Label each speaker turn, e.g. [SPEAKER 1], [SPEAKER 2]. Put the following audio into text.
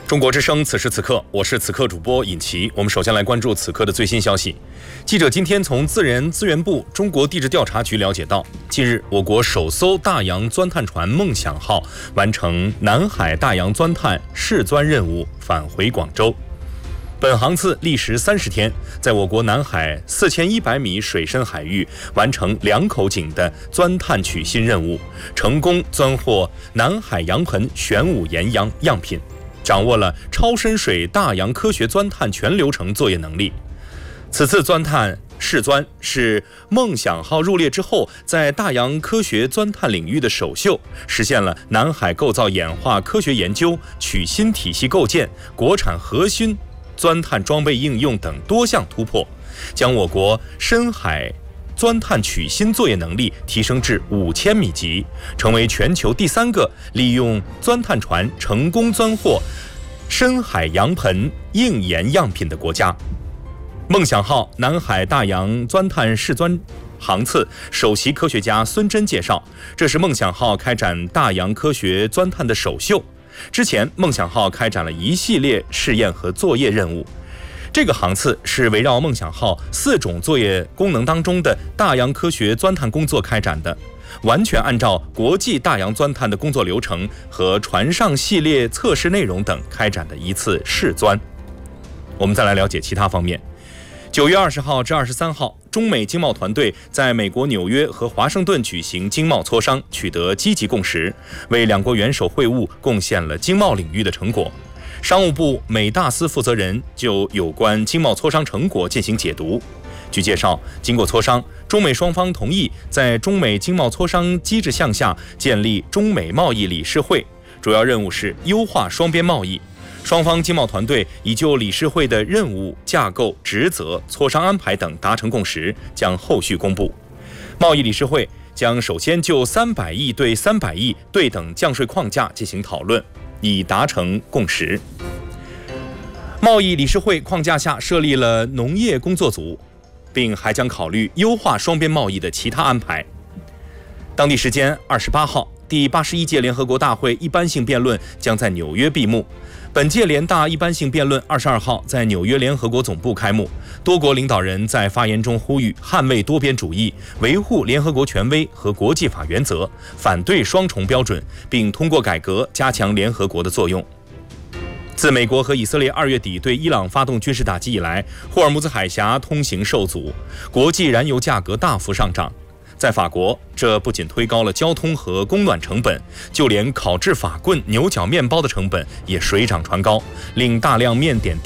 [SPEAKER 1] 中国之声，此时此刻，我是此刻主播尹奇。我们首先来关注此刻的最新消息。记者今天从自然资源部中国地质调查局了解到，近日我国首艘大洋钻探船梦想号完成南海大洋钻探试钻任务，返回广州。本航次历时30天，在我国南海4100米水深海域完成2口井的钻探取芯任务，成功钻获南海洋盆玄武岩样品，掌握了超深水大洋科学钻探全流程作业能力。此次钻探试钻是梦想号入列之后在大洋科学钻探领域的首秀，实现了南海构造演化科学研究、取芯体系构建、国产核心钻探装备应用等多项突破，将我国深海钻探取芯作业能力提升至5000米级，成为全球第3个利用钻探船成功钻获深海洋盆硬岩样品的国家。梦想号南海大洋钻探试钻航次首席科学家孙真介绍，这是梦想号开展大洋科学钻探的首秀。之前梦想号开展了一系列试验和作业任务，这个航次是围绕梦想号4种作业功能当中的大洋科学钻探工作开展的，完全按照国际大洋钻探的工作流程和船上系列测试内容等开展的一次试钻。我们再来了解其他方面。9月20号至23号，中美经贸团队在美国纽约和华盛顿举行经贸磋商，取得积极共识，为两国元首会晤贡献了经贸领域的成果。商务部美大司负责人就有关经贸磋商成果进行解读。据介绍，经过磋商，中美双方同意在中美经贸磋商机制项下建立中美贸易理事会，主要任务是优化双边贸易。双方经贸团队已就理事会的任务、架构、职责、磋商安排等达成共识，将后续公布。贸易理事会将首先就300亿对300亿对等降税框架进行讨论，以达成共识。贸易理事会框架下设立了农业工作组，并还将考虑优化双边贸易的其他安排。当地时间28号，第81届联合国大会一般性辩论将在纽约闭幕。本届联大一般性辩论22号在纽约联合国总部开幕，多国领导人在发言中呼吁捍卫多边主义，维护联合国权威和国际法原则，反对双重标准，并通过改革加强联合国的作用。自美国和以色列2月底对伊朗发动军事打击以来，霍尔木兹海峡通行受阻，国际燃油价格大幅上涨。在法国，这不仅推高了交通和供暖成本，就连烤制法棍、牛角面包的成本也水涨船高，令大量面点